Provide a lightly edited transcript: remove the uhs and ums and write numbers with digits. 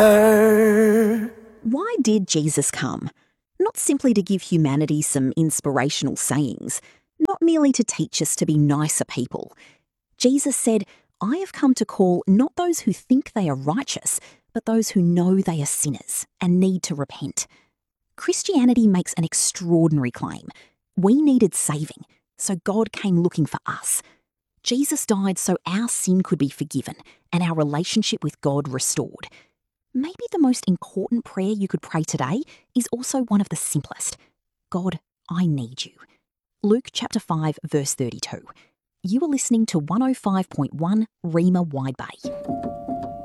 Why did Jesus come? Not simply to give humanity some inspirational sayings, not merely to teach us to be nicer people. Jesus said, "I have come to call not those who think they are righteous, but those who know they are sinners and need to repent." Christianity makes an extraordinary claim. We needed saving, so God came looking for us. Jesus died so our sin could be forgiven and our relationship with God restored. Maybe the most important prayer you could pray today is also one of the simplest. God, I need you. Luke chapter 5, verse 32. You are listening to 105.1 Rhema Wide Bay.